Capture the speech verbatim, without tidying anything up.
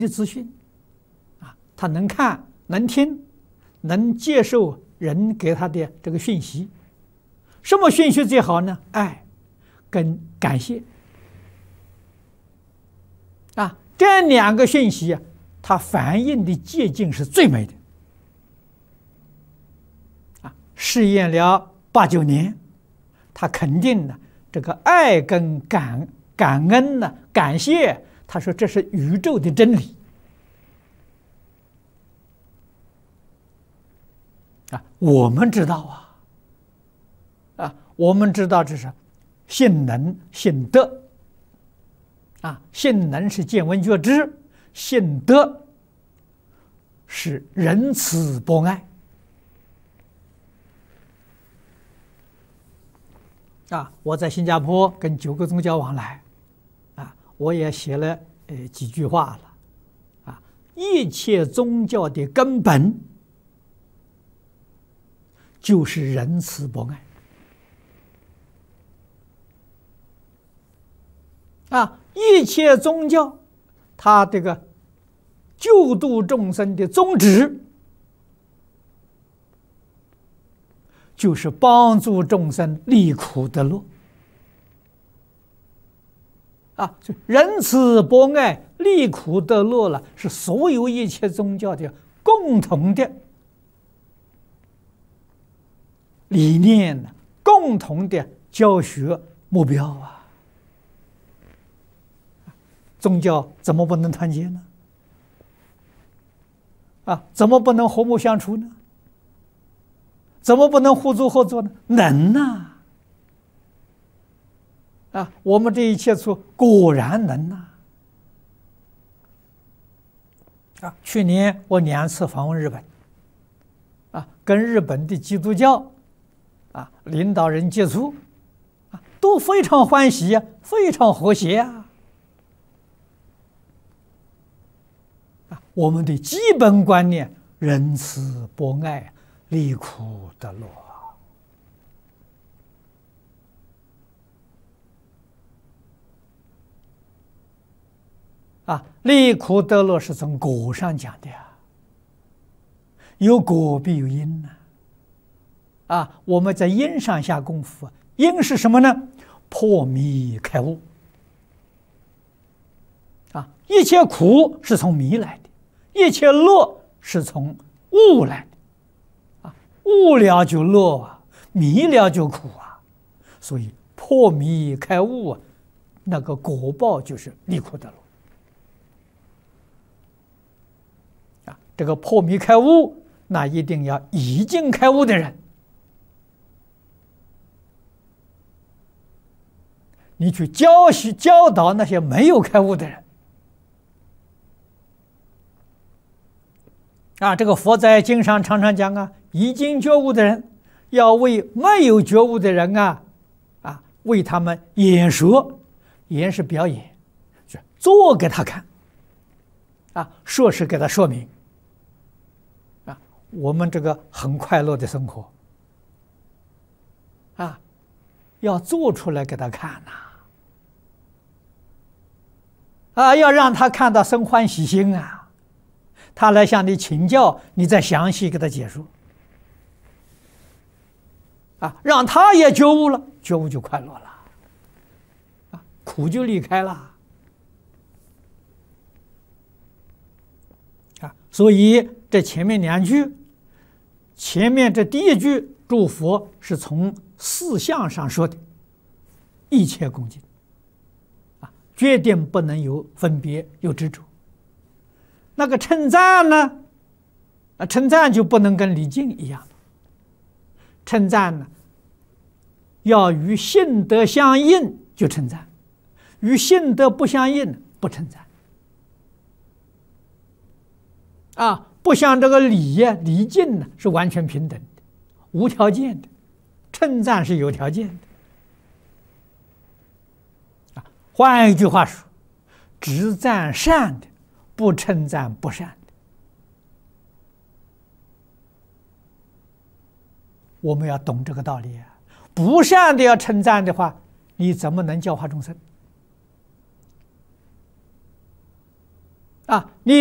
的资讯啊，他能看、能听、能接受人给他的这个讯息。什么讯息最好呢？爱跟感谢啊，这两个讯息啊，它反映的界境是最美的啊。试验了八九年，他肯定呢，这个爱跟感感恩呢，感谢，他说这是宇宙的真理啊。我们知道啊，啊，我们知道这是性能性德啊，性能是见闻觉知，性德是仁慈博爱啊。我在新加坡跟九个宗教往来啊，我也写了呃几句话了啊。一切宗教的根本就是仁慈博爱啊，一切宗教它这个救度众生的宗旨就是帮助众生离苦得乐啊，仁慈博爱、离苦得乐了，是所有一切宗教的共同的理念、共同的教学目标啊。宗教怎么不能团结呢？啊，怎么不能和睦相处呢？怎么不能互助合作呢？能呐！啊，我们这一切处果然能呐！啊，去年我两次访问日本，啊，跟日本的基督教啊领导人接触，啊，都非常欢喜啊，非常和谐啊。我们的基本观念，仁慈博爱、离苦得乐啊！离苦得乐是从果上讲的呀，有果必有因呐。啊，我们在因上下功夫，因是什么呢？破迷开悟啊！一切苦是从迷来的。一切乐是从悟来的啊，悟了就乐啊，迷了就苦啊，所以破迷开悟啊，那个果报就是离苦得乐啊。这个破迷开悟，那一定要已经开悟的人，你去教习教导那些没有开悟的人。啊，这个佛在经上常常讲啊，已经觉悟的人要为没有觉悟的人啊，啊，为他们演说，演是表演，是做给他看，啊，说是给他说明，啊，我们这个很快乐的生活，啊，要做出来给他看呐，啊，要让他看到生欢喜心啊。他来向你请教，你再详细给他解说，啊，让他也觉悟了，觉悟就快乐了，啊，苦就离开了，啊，所以这前面两句，前面这第一句祝福是从四相上说的，一切恭敬，啊，决定不能有分别有执着。那个称赞呢？啊，称赞就不能跟礼敬一样。称赞呢，要与性德相应就称赞，与性德不相应不称赞。啊，不像这个礼呀、礼敬呢是完全平等的，无条件的；称赞是有条件的。啊，换一句话说，只赞善的。不称赞不善的，我们要懂这个道理啊！不善的要称赞的话，你怎么能教化众生？ 啊，你。